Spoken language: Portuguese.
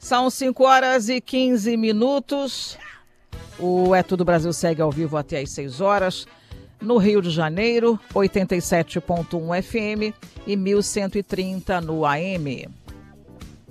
São 5h15. O É Tudo Brasil segue ao vivo até às 6 horas. No Rio de Janeiro, 87.1 FM e 1130 no AM.